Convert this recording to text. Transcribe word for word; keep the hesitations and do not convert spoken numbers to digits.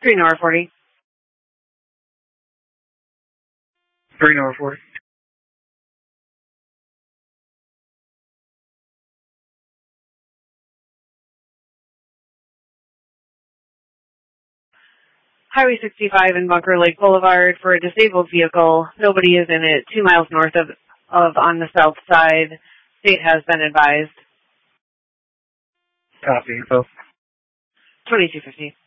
three Nora forty. three Nora forty. Highway sixty-five and Bunker Lake Boulevard for a disabled vehicle. Nobody is in it. Two miles north of, of on the south side. State has been advised. Copy. info. twenty-two fifty.